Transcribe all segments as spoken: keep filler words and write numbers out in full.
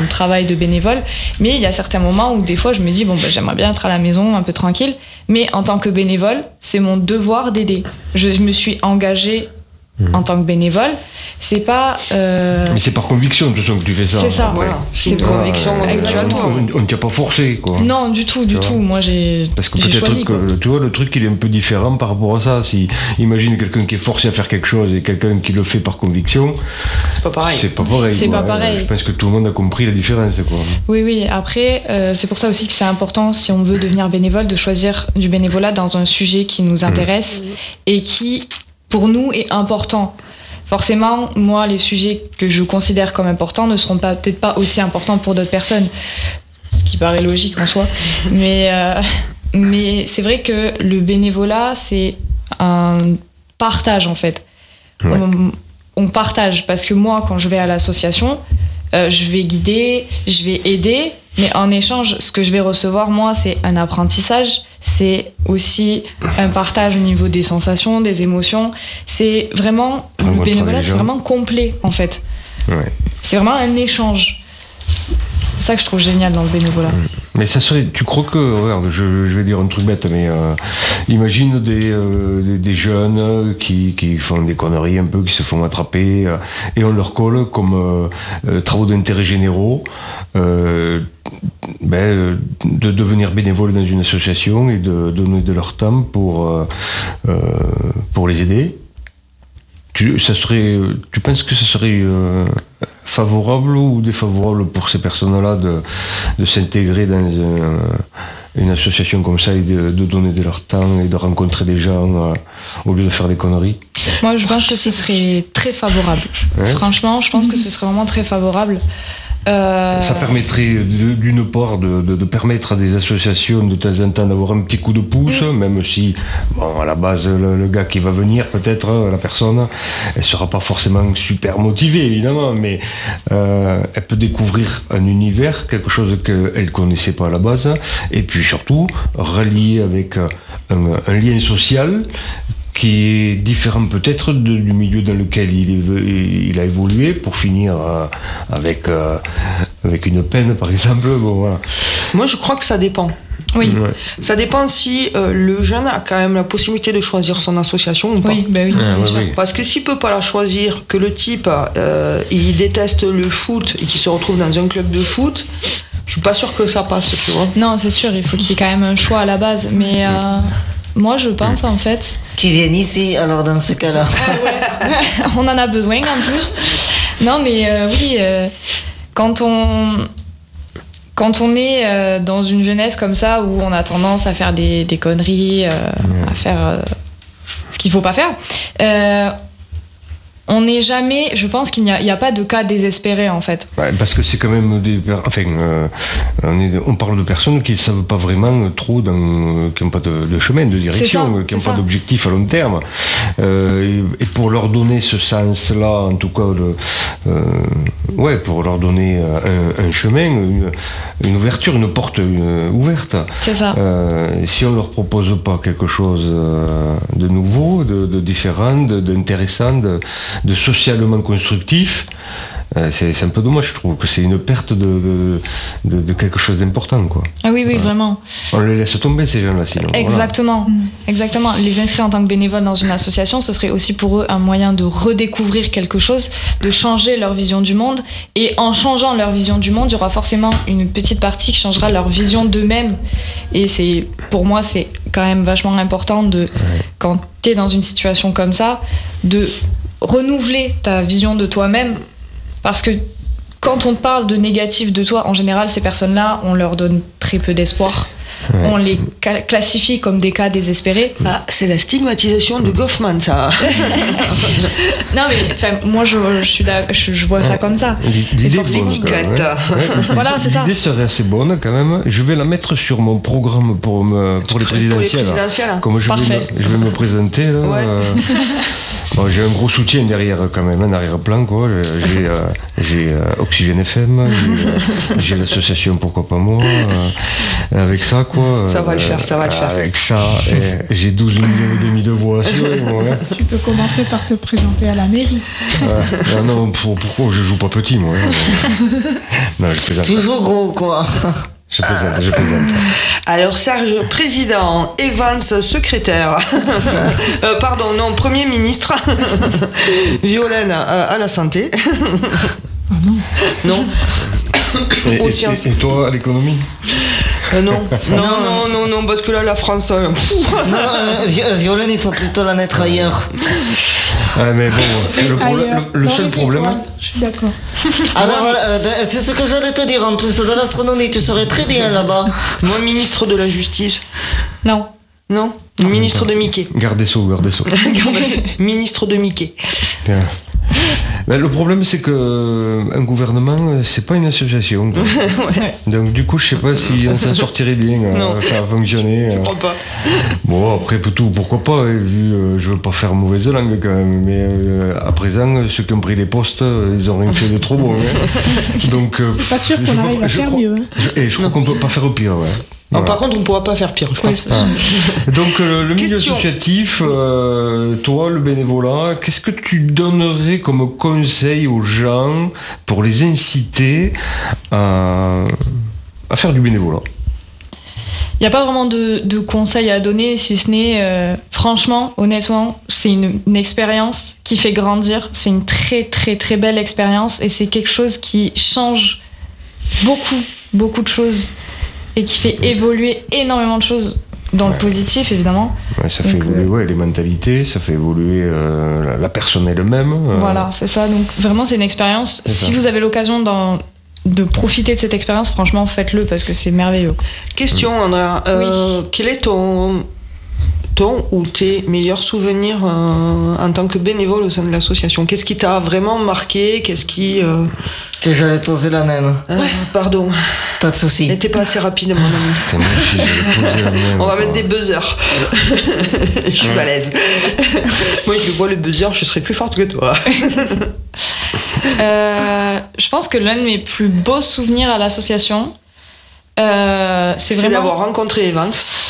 travail de bénévole, mais il y a certains moments où des fois je me dis bon bah, j'aimerais bien être à la maison un peu tranquille, mais en tant que bénévole c'est mon devoir d'aider. Je, je me suis engagée mmh. en tant que bénévole, c'est pas euh... mais c'est par conviction de toute façon que tu fais ça. C'est ça, voilà. C'est une conviction euh, que tu as toi. On ne t'a pas forcé quoi. Non du tout, du tout. Moi j'ai parce que j'ai peut-être choisi, que tu vois le truc il est un peu différent par rapport à ça. Si imagine quelqu'un qui est forcé à faire quelque chose et quelqu'un qui le fait par conviction, c'est pas pareil. C'est pas pareil. C'est quoi. pas pareil. Je pense que tout le monde a compris la différence quoi. Oui oui. Après euh, c'est pour ça aussi que c'est important si on veut devenir bénévole de choisir du bénévolat dans un sujet qui nous intéresse mmh. et qui pour nous est important. Forcément, moi, les sujets que je considère comme importants ne seront pas, peut-être pas aussi importants pour d'autres personnes, ce qui paraît logique en soi. Mais, euh, mais c'est vrai que le bénévolat, c'est un partage, en fait. Ouais. On, on partage, parce que moi, quand je vais à l'association, euh, je vais guider, je vais aider, mais en échange, ce que je vais recevoir, moi, c'est un apprentissage, c'est aussi un partage au niveau des sensations, des émotions. C'est vraiment, vraiment le bénévolat, c'est vraiment complet, en fait. Ouais. C'est vraiment un échange. C'est ça que je trouve génial dans le bénévolat. Mais ça serait, tu crois que, regarde, je, je vais dire un truc bête, mais euh, imagine des, euh, des, des jeunes qui, qui font des conneries un peu, qui se font attraper, euh, et on leur colle comme euh, euh, travaux d'intérêt généraux, euh, ben, de devenir bénévole dans une association et de, de donner de leur temps pour, euh, euh, pour les aider. Tu, ça serait, tu penses que ce serait euh, favorable ou défavorable pour ces personnes-là de, de s'intégrer dans un, une association comme ça et de, de donner de leur temps et de rencontrer des gens euh, au lieu de faire des conneries? Moi, je pense que ce serait très favorable. Ouais. Franchement, je pense que ce serait vraiment très favorable. Euh... Ça permettrait de, d'une part de, de, de permettre à des associations de temps en temps d'avoir un petit coup de pouce, mmh. même si bon, à la base le, le gars qui va venir peut-être, la personne, elle sera pas forcément super motivée évidemment, mais euh, elle peut découvrir un univers, quelque chose qu'elle connaissait pas à la base, et puis surtout relier avec un, un lien social qui est différent peut-être de, du milieu dans lequel il, est, il a évolué pour finir euh, avec, euh, avec une peine par exemple. Bon, voilà. Moi je crois que ça dépend. Oui. Ouais. Ça dépend si euh, le jeune a quand même la possibilité de choisir son association ou pas. Oui, bah oui, ah, bien oui, sûr. oui. Parce que s'il peut pas la choisir, que le type euh, il déteste le foot et qu'il se retrouve dans un club de foot, je suis pas sûr que ça passe, tu vois. Non, c'est sûr, il faut qu'il y ait quand même un choix à la base, mais euh, moi je pense en fait... Qui viennent ici alors dans ce cas-là. Ah, ouais. On en a besoin en plus. Non mais euh, oui, euh, quand on... Quand on est euh, dans une jeunesse comme ça où on a tendance à faire des, des conneries, euh, ouais. à faire euh, ce qu'il faut pas faire, euh, on n'est jamais, je pense qu'il n'y a, il y a pas de cas désespéré en fait. Ouais, parce que c'est quand même des, enfin, euh, on, est, on parle de personnes qui ne savent pas vraiment trop, dans, qui n'ont pas de, de chemin, de direction, ça, qui n'ont pas d'objectif à long terme. Euh, et, et pour leur donner ce sens-là, en tout cas, le, euh, ouais, pour leur donner un, un chemin, une, une ouverture, une porte une, ouverte. C'est ça. Euh, si on leur propose pas quelque chose de nouveau, de, de différent, de, d'intéressant, de de socialement constructif, euh, c'est, c'est un peu dommage, je trouve que c'est une perte de, de, de, de quelque chose d'important, quoi. Ah oui, oui, euh, vraiment. On les laisse tomber, ces gens-là, sinon. Exactement, voilà. Exactement. Les inscrire en tant que bénévoles dans une association, ce serait aussi pour eux un moyen de redécouvrir quelque chose, de changer leur vision du monde, et en changeant leur vision du monde, il y aura forcément une petite partie qui changera leur vision d'eux-mêmes, et c'est, pour moi, c'est quand même vachement important de, ouais. quand tu es dans une situation comme ça, de renouveler ta vision de toi-même, parce que quand on parle de négatif de toi, en général ces personnes-là, on leur donne très peu d'espoir. Ouais. On les ca- classifie comme des cas désespérés. Ah, c'est la stigmatisation de Goffman, ça. Non, mais moi, je, je, suis je, je vois ça comme ça. L'idée forces étiquettes. Ouais. Voilà, c'est ça. L'idée serait assez bonne quand même. Je vais la mettre sur mon programme pour, me, pour les présidentielles. Pour les présidentielles. Comme je vais, me, je vais me présenter. Là, ouais. euh, Bon, j'ai un gros soutien derrière quand même, un arrière-plan quoi. J'ai, euh, j'ai euh, Oxygène F M, j'ai, euh, j'ai l'association Pourquoi pas moi. Euh, avec ça quoi. Ça va le faire, ça va le faire. Avec ça, et j'ai douze millions et demi de voix assurées. Moi, hein. Tu peux commencer par te présenter à la mairie. Ouais. Non, non, pour, pourquoi je joue pas petit moi. Hein. Non, je plaisante. Toujours gros, quoi. Je plaisante, je plaisante. Alors Serge, président, Evans, secrétaire, euh, pardon, non, premier ministre, Violaine euh, à la santé. Ah non. Non. Et, Aux et, sciences. et, et toi, à l'économie? Euh, non. non, non, non, non, parce que là, la France... Euh, Non, euh, Vi- Violaine, il faut plutôt la mettre ailleurs. Ah, mais bon, le, problème- Ailleurs, le, le dans seul les problème... étoiles. Je suis d'accord. Alors, euh, ben, c'est ce que j'allais te dire. En plus de l'astronomie, tu serais très bien là-bas. moi, ministre de la Justice. Non. Non, ministre de Mickey. Garde des sceaux, garde des sceaux. Ministre de Mickey. Bien. Ben, le problème, c'est que un gouvernement, c'est pas une association. Quoi. Ouais. Donc, du coup, je sais pas si on s'en sortirait bien, Non. euh, faire fonctionner. Je euh. crois pas. Bon, après, pour tout, pourquoi pas, hein, vu, euh, je veux pas faire mauvaise langue quand même, mais euh, à présent, ceux qui ont pris les postes, euh, ils ont rien fait de trop bon. Hein. Donc, euh, C'est pas sûr je qu'on crois arrive pas- à je faire crois- mieux. Hein. Je, et je crois qu'on peut pas faire pire, ouais. Non, Voilà. par contre, on ne pourra pas faire pire, je crois. Oui, c'est- Ah. Donc euh, le milieu Question. associatif, euh, toi le bénévolat, qu'est-ce que tu donnerais comme conseil aux gens pour les inciter à, à faire du bénévolat? Il n'y a pas vraiment de, de conseils à donner, si ce n'est, euh, franchement, honnêtement, c'est une, une expérience qui fait grandir. C'est une très, très, très belle expérience et c'est quelque chose qui change beaucoup, beaucoup de choses et qui fait évoluer énormément de choses dans Ouais. le positif, évidemment. Ouais, ça fait Donc, évoluer euh, ouais, les mentalités, ça fait évoluer euh, la, la personne elle-même. euh. Voilà, c'est ça. Donc, vraiment, c'est une expérience. C'est Si ça. vous avez l'occasion d'en- de profiter de cette expérience, franchement, faites-le parce que c'est merveilleux. quoi. Question, Andrea. Euh, Quel est ton, ton ou tes meilleurs souvenirs euh, en tant que bénévole au sein de l'association? Qu'est-ce qui t'a vraiment marqué? Qu'est-ce qui... euh, Que j'allais te poser la même. euh, Pardon, Pas de soucis. n'était pas assez rapide, mon ami. Putain, moi aussi, j'avais posé la même, On va quoi. mettre des buzzers. Je suis balèze. Moi, je le vois, le buzzer, je serais plus forte que toi. Euh, je pense que l'un de mes plus beaux souvenirs à l'association, euh, c'est C'est vraiment... d'avoir rencontré Evans.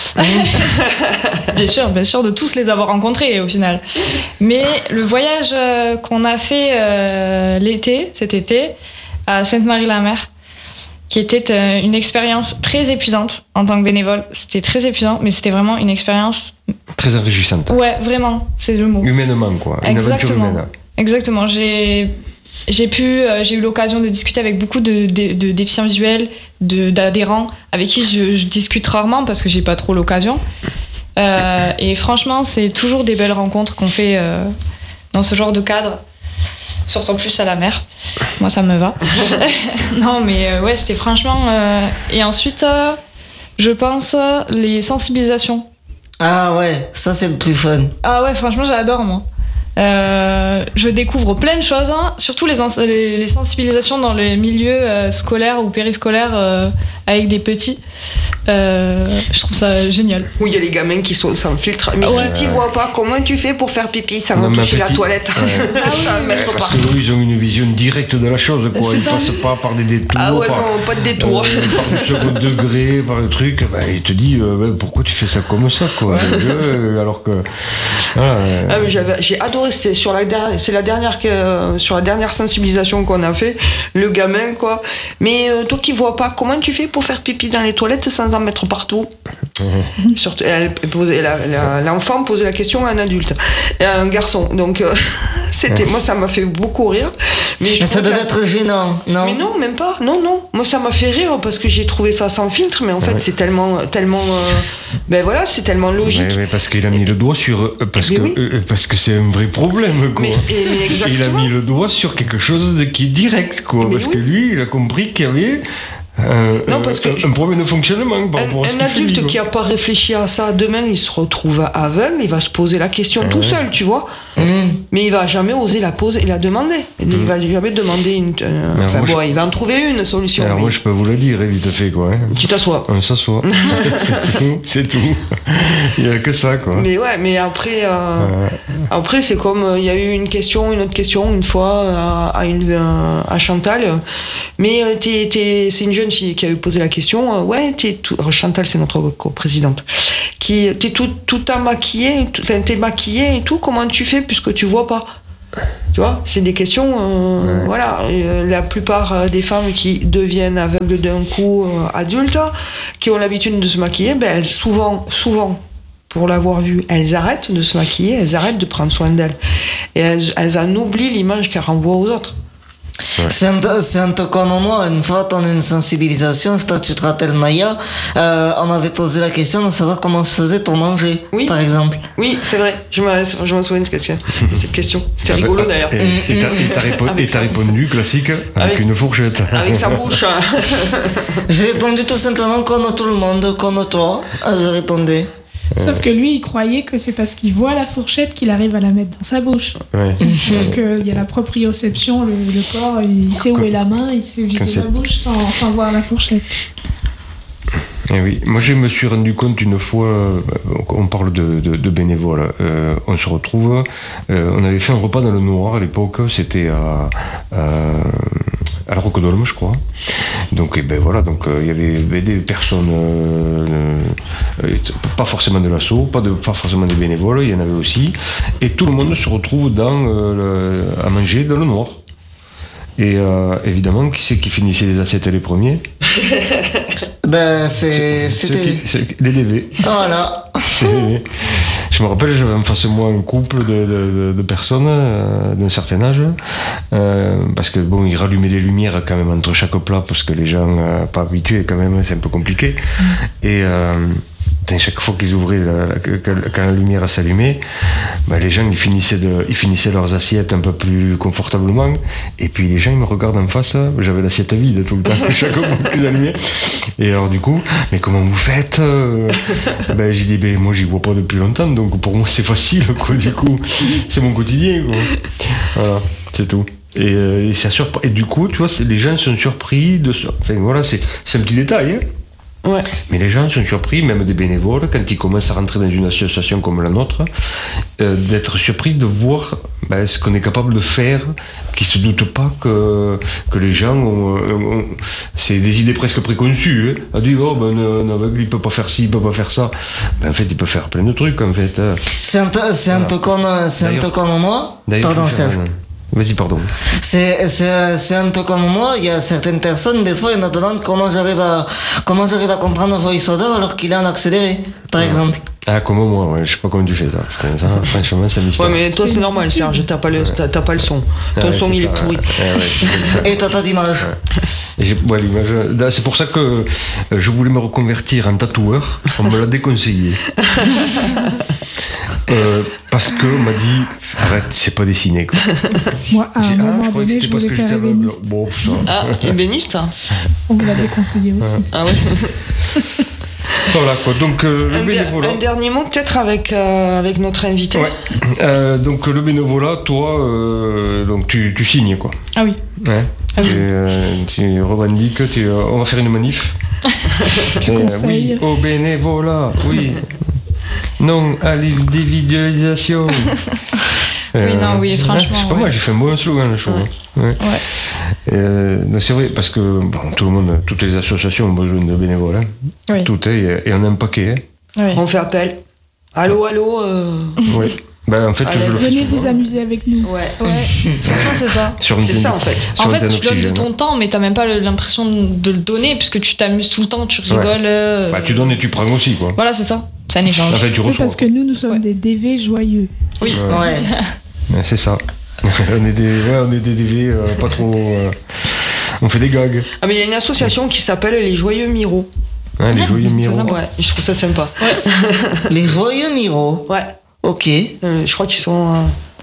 Bien sûr, bien sûr, de tous les avoir rencontrés au final. Mais le voyage euh, qu'on a fait euh, l'été, cet été, à Sainte-Marie-la-Mer, qui était euh, une expérience très épuisante en tant que bénévole. C'était très épuisant, mais c'était vraiment une expérience... Très enrichissante. Ouais, vraiment, c'est le mot. Humainement, quoi. Une aventure Exactement. humaine. Exactement. J'ai, j'ai pu, euh, j'ai eu l'occasion de discuter avec beaucoup de, de, de déficients visuels, de, d'adhérents, avec qui je, je discute rarement parce que j'ai pas trop l'occasion. Euh, et franchement, c'est toujours des belles rencontres qu'on fait euh, dans ce genre de cadre, surtout en plus à la mer. Moi, ça me va. Non, mais euh, ouais, c'était franchement. euh, Et ensuite, euh, je pense euh, les sensibilisations. Ah ouais, ça c'est le plus fun. Ah ouais, franchement, j'adore, moi. Euh, je découvre plein de choses, hein, surtout les, ins- les, les sensibilisations dans les milieux euh, scolaires ou périscolaires euh, avec des petits. Euh, je trouve ça génial. Où il y a les gamins qui sont sans filtre. Mais Ah ouais. si tu vois pas, comment tu fais pour faire pipi sans Non, mais toucher la petit- toilette? Ouais. Sans mettre Parce partout. que eux, ils ont une vision directe de la chose, quoi. C'est Ils ça. passent pas par des détours, Ah ouais, par, non, pas de détour. euh, par le second degré, par le truc. Bah, il te dit, euh, bah, pourquoi tu fais ça comme ça, quoi. Euh, alors que. Voilà, euh, Ah, mais j'avais- j'ai adoré, c'est sur la dernière, c'est la dernière que, sur la dernière sensibilisation qu'on a fait, le gamin quoi. Mais euh, toi qui vois pas, comment tu fais pour faire pipi dans les toilettes sans en mettre partout? Surtout, elle posait, la- la- l'enfant posait la question à un adulte, et à un garçon. Donc euh, c'était, moi ça m'a fait beaucoup rire. Mais, je Mais ça trouve devait que- être gênant, non? Mais non, même pas. Non, non. Moi, ça m'a fait rire parce que j'ai trouvé ça sans filtre, mais en fait, Ouais. c'est tellement, tellement, euh, ben voilà, c'est tellement logique. mais, mais parce qu'il a mis le doigt sur. euh, Parce Mais que oui. euh, parce que c'est un vrai problème, quoi. Mais, et- mais Il a exactement. mis le doigt sur quelque chose de, qui est direct, quoi. Mais parce oui. que lui, il a compris qu'il y avait un, Non, parce que un, un problème de fonctionnement par Un, rapport à ce un qu'il fait, adulte lui, qui quoi. n'a pas réfléchi à ça, demain il se retrouve aveugle, il va se poser la question tout ouais. seul, tu vois. Mmh. Mais il va jamais oser la poser et la demander. Il Mm. va jamais demander une. euh, Mais enfin, moi, bon, je- il va en trouver une solution. Alors mais moi je peux vous le dire, hein, vite fait quoi. Hein. Tu t'assois. On s'assoit. c'est tout, c'est tout. Il n'y a que ça quoi. Mais ouais, mais après, euh, Euh, après c'est comme euh, il y a eu une question, une autre question une fois à, à, une, euh, à Chantal. Mais euh, t'es, t'es, c'est une jeune fille qui a eu posé la question. euh, ouais, t'es tout. alors, Chantal, c'est notre co-présidente. Qui t'es tout, tout à maquillée, tout- enfin t'es maquillée et tout. Comment tu fais puisque tu vois pas? Tu vois, c'est des questions. Euh, Ouais. Voilà, et, euh, la plupart euh, des femmes qui deviennent aveugles d'un coup euh, adultes, qui ont l'habitude de se maquiller, ben elles souvent, souvent. Pour l'avoir vu, elles arrêtent de se maquiller, elles arrêtent de prendre soin d'elles. Et elles, elles en oublient l'image qu'elles renvoient aux autres. C'est un, peu, c'est un peu comme moi, une fois dans une sensibilisation, je sais pas si tu te rappelles Maya, euh, on m'avait posé la question de savoir comment se faisait pour manger, Oui. par exemple. Oui, c'est vrai, je me, je me souviens de cette question. de cette question. C'était rigolo d'ailleurs. Et et t'as et t'as répo- Avec et t'as sa- répondu classique avec, Avec- une fourchette. Avec sa bouche. J'ai répondu tout simplement comme tout le monde, comme toi, j'ai répondu. Sauf que lui, il croyait que c'est parce qu'il voit la fourchette qu'il arrive à la mettre dans sa bouche. Ouais. Donc euh, il y a la proprioception, le, le corps, il sait où est la main, il sait où Comme est c'est- la bouche sans, sans voir la fourchette. Eh oui, moi je me suis rendu compte une fois, euh, on parle de, de, de bénévoles, euh, on se retrouve, euh, on avait fait un repas dans le noir à l'époque, c'était à, à, à la Roque d'Olme je crois. Donc eh ben voilà, donc euh, il y avait ben, des personnes, euh, euh, pas forcément de l'assaut, pas, de, pas forcément des bénévoles, il y en avait aussi, et tout le monde se retrouve dans, euh, le- à manger dans le noir. Et euh, évidemment, qui c'est qui finissait les assiettes les premiers? Ben, c'est, Ceux c'était... qui- ceux qui- les D V. Voilà. Je me rappelle, j'avais en face de moi un couple de, de- de- de personnes euh, d'un certain âge, euh, parce que bon, ils rallumaient les lumières quand même entre chaque plat, parce que les gens euh, pas habitués quand même, c'est un peu compliqué. Et euh, chaque fois qu'ils ouvraient, la, la- que- que- quand la lumière s'allumait, ben, les gens ils finissaient, de, ils finissaient leurs assiettes un peu plus confortablement, et puis les gens ils me regardent en face, j'avais l'assiette vide tout le temps, chaque fois qu'ils allumaient. Et alors du coup, mais comment vous faites? euh Ben j'ai dit, ben moi j'y vois pas depuis longtemps, donc pour moi c'est facile, quoi, du coup, c'est mon quotidien, quoi. Voilà, c'est tout. Et, euh, et, ça surpre- et du coup, tu vois, c'est- les gens sont surpris de ça. Enfin voilà, c'est c'est un petit détail, hein. Ouais. Mais les gens sont surpris, même des bénévoles, quand ils commencent à rentrer dans une association comme la nôtre, euh, d'être surpris de voir ben, ce qu'on est capable de faire, qu'ils ne se doutent pas que, que les gens ont, ont- c'est des idées presque préconçues. Hein. On dit, oh, ben, un aveugle, il ne peut pas faire ci, il ne peut pas faire ça. Ben, en fait, il peut faire plein de trucs, en fait. hein. C'est un peu, c'est un Voilà. peu comme, c'est un D'ailleurs- peu comme moi. D'ailleurs, Pardon, je vais faire Serge. un- Vas-y, pardon. C'est, c'est, c'est un peu comme moi, il y a certaines personnes, des fois, ils me demandent comment j'arrive à, comment j'arrive à comprendre VoiceOver alors qu'il est en accéléré, par exemple. Ah, comme moi, ouais, je sais pas comment tu fais ça. Putain, ça, franchement, c'est un mystère. Ouais, mais toi, c'est C'est normal, une Serge, t'as pas, le, t'as, t'as pas le son. Ton Ouais, son, c'est il ça, est pourri. ouais, ouais, c'est ça. Et t'as pas d'image. Et j'ai- ouais, l'image, euh, c'est pour ça que euh, je voulais me reconvertir en tatoueur. On me l'a déconseillé. Euh, parce qu'on m'a dit, arrête, c'est pas dessiné. Quoi. Moi, à J'ai- un ah, moment je croyais que donné, c'était je parce voulais que faire j'étais aveugle. ébéniste. Bon, ça. Ah, ébéniste? On me l'a déconseillé aussi. Ah ouais. Voilà quoi. Donc euh, le Un, der- bénévolat. un dernier mot peut-être avec, euh, avec notre invité. Ouais. Euh, donc le bénévolat, toi, euh, donc tu, tu signes quoi. Ah oui. Ouais. Ah oui. tu, euh, tu revendiques, tu, euh, on va faire une manif. Tu Euh, conseilles. Oui, au bénévolat, oui. Non à l'individualisation. Oui, non, oui, franchement, C'est pas ouais. moi, j'ai fait un bon slogan, je trouve. Ouais. Ouais. Euh, donc c'est vrai, parce que bon, tout le monde, toutes les associations ont besoin de bénévoles. Hein. Oui. Tout est, et on a un paquet. Hein. Oui. On fait appel. Allô, allô euh, Oui. Ben, en fait, Allez, je le fais Venez souvent. vous amuser avec nous. Ouais. Ouais. Franchement, c'est ça. Sur une C'est tente- ça en fait. sur En une fait, tente tu donnes de oxygène. ton temps, mais t'as même pas le- l'impression de le donner, puisque tu t'amuses tout le temps, tu rigoles. euh, Bah, tu donnes et tu prends aussi, quoi. Voilà, c'est ça. C'est un échange. En fait, tu Oui, reçois. parce que nous, nous sommes Ouais. des D V joyeux. Oui. Ouais. Ouais. Ouais, c'est ça. on est des, ouais, on est des D V euh, pas trop. euh, on fait des gags. Ah, mais il y a une association qui s'appelle les Joyeux Miro. Hein, les joyeux c'est miroirs. sympa. Ouais, je trouve ça sympa. Les joyeux Miro. Ouais. Ok. Euh, je crois qu'ils sont. euh,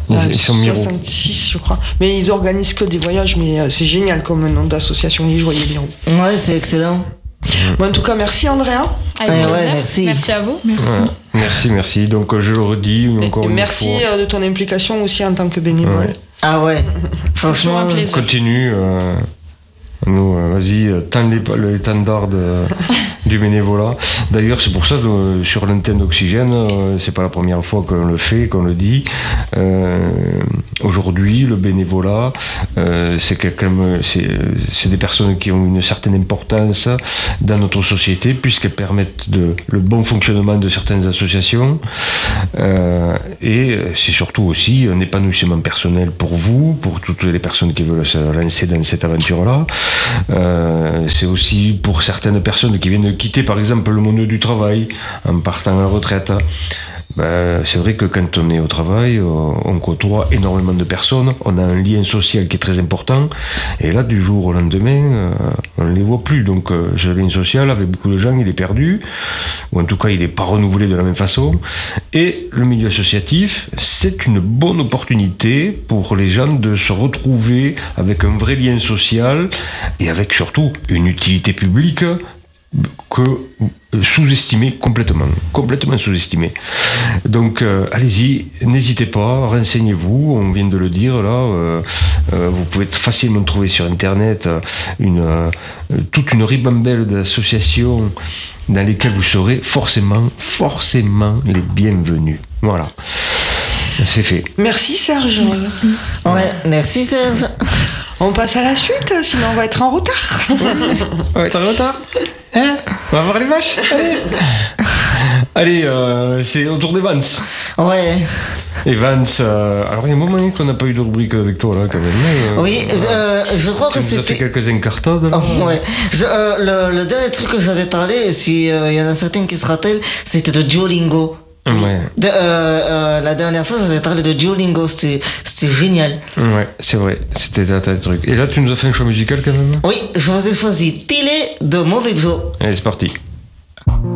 Ils, Ah, ils sont Miro. soixante-six, je crois. Mais ils organisent que des voyages, mais euh, c'est génial comme nom d'association, les Joyeux Miro. Ouais, c'est excellent. Bon, en tout cas, merci Andrea. Avec Ouais, plaisir. ouais, merci. Merci à vous. Merci. Ouais. Merci, merci. Donc euh, je le redis encore Et une merci fois. euh, de ton implication aussi en tant que bénévole. Ouais. Ah ouais, franchement. toujours un plaisir. Continue. Euh, nous, euh, vas-y, euh, tends les- l'étendard de- du bénévolat. D'ailleurs, c'est pour ça que euh, sur l'antenne d'Oxygène, euh, c'est pas la première fois qu'on le fait, qu'on le dit. Euh, Aujourd'hui, le bénévolat, euh, c'est quelqu'un, c'est c'est des personnes qui ont une certaine importance dans notre société puisqu'elles permettent de, le bon fonctionnement de certaines associations. Euh, et c'est surtout aussi un épanouissement personnel pour vous, pour toutes les personnes qui veulent se lancer dans cette aventure-là. Euh, c'est aussi pour certaines personnes qui viennent de quitter par exemple le monde du travail en partant à la retraite. Ben, c'est vrai que quand on est au travail, on côtoie énormément de personnes, on a un lien social qui est très important, et là du jour au lendemain, euh, on ne les voit plus. Donc euh, ce lien social avec beaucoup de gens, il est perdu, ou en tout cas il n'est pas renouvelé de la même façon. Et le milieu associatif, c'est une bonne opportunité pour les gens de se retrouver avec un vrai lien social, et avec surtout une utilité publique que sous-estimé complètement, complètement sous-estimé. Donc euh, allez-y, n'hésitez pas, renseignez-vous, on vient de le dire là, euh, euh, vous pouvez facilement trouver sur internet une, euh, toute une ribambelle d'associations dans lesquelles vous serez forcément, forcément les bienvenus. Voilà, c'est fait. Merci Serge. Ouais, merci Serge. On passe à la suite, sinon on va être en retard. On va être en retard. Hein? On va voir les vaches. Allez, Allez euh, c'est au tour des Vance. Ouais. Et Vance, euh, alors il y a un moment qu'on n'a pas eu de rubrique avec toi là quand même. Euh, Oui, euh, je crois que tu nous as fait c'était. quelques incartades. Là. Oh, ouais. Je, euh, le, le dernier truc que j'avais parlé, si il y en a certains qui se rappellent, c'était de Duolingo. Ouais, De, euh, euh, la dernière fois, j'avais parlé de Duolingo, c'était c'était génial. ouais, c'est vrai, c'était un tas de trucs. Et là, tu nous as fait un choix musical quand même. Oui, je vous ai choisi Télé de Mauvais Joe. Allez, c'est parti.